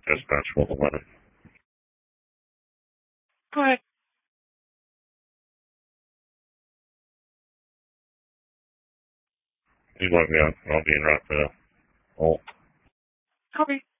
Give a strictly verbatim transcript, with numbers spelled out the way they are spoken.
Dispatch one eleven. Go ahead. You let me on. I'll be in route to Holt. Copy.